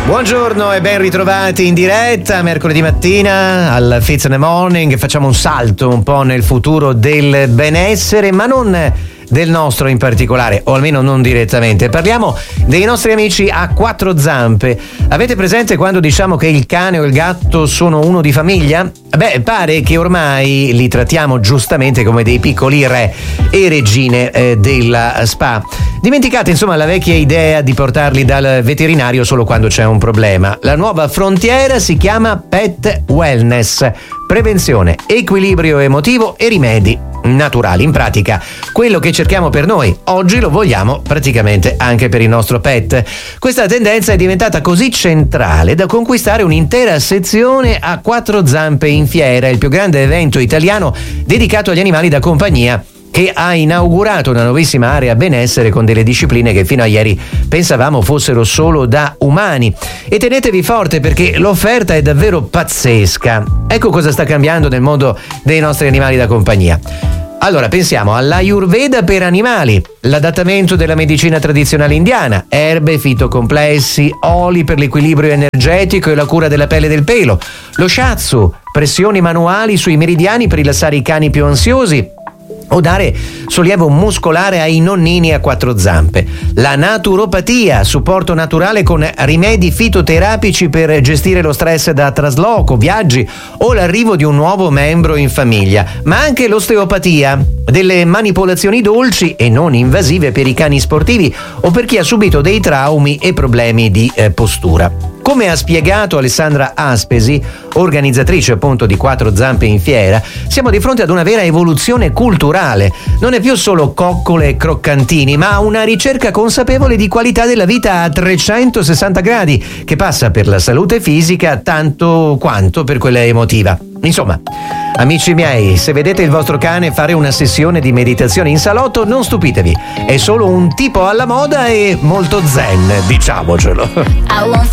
Buongiorno e ben ritrovati in diretta mercoledì mattina al Fizz in the Morning. Facciamo un salto un po' nel futuro del benessere, ma non del nostro in particolare, o almeno non direttamente. Parliamo dei nostri amici a quattro zampe. Avete presente quando diciamo che il cane o il gatto sono uno di famiglia? Beh, pare che ormai li trattiamo giustamente come dei piccoli re e regine della spa. Dimenticate insomma la vecchia idea di portarli dal veterinario solo quando c'è un problema. La nuova frontiera si chiama Pet Wellness: prevenzione, equilibrio emotivo e rimedi naturali. In pratica, quello che cerchiamo per noi oggi lo vogliamo praticamente anche per il nostro pet. Questa tendenza è diventata così centrale da conquistare un'intera sezione a quattro zampe in fiera, il più grande evento italiano dedicato agli animali da compagnia, che ha inaugurato una nuovissima area benessere con delle discipline che fino a ieri pensavamo fossero solo da umani. E tenetevi forte perché l'offerta è davvero pazzesca. Ecco cosa sta cambiando nel mondo dei nostri animali da compagnia. Allora, pensiamo all'Ayurveda per animali, l'adattamento della medicina tradizionale indiana, erbe fitocomplessi, oli per l'equilibrio energetico e la cura della pelle e del pelo, lo shiatsu, pressioni manuali sui meridiani per rilassare i cani più ansiosi o dare sollievo muscolare ai nonnini a quattro zampe, la naturopatia, supporto naturale con rimedi fitoterapici per gestire lo stress da trasloco, viaggi o l'arrivo di un nuovo membro in famiglia, ma anche l'osteopatia, delle manipolazioni dolci e non invasive per i cani sportivi o per chi ha subito dei traumi e problemi di postura. Come ha spiegato Alessandra Aspesi, organizzatrice appunto di Quattro Zampe in Fiera, siamo di fronte ad una vera evoluzione culturale. Non è più solo coccole e croccantini, ma una ricerca consapevole di qualità della vita a 360 gradi, che passa per la salute fisica tanto quanto per quella emotiva. Insomma, amici miei, se vedete il vostro cane fare una sessione di meditazione in salotto, non stupitevi. È solo un tipo alla moda e molto zen, diciamocelo.